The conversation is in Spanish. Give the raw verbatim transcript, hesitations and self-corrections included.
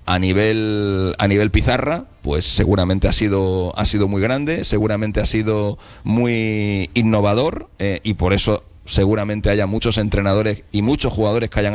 a nivel a nivel pizarra, pues seguramente ha sido ha sido muy grande, seguramente ha sido muy innovador, eh, y por eso seguramente haya muchos entrenadores y muchos jugadores que hayan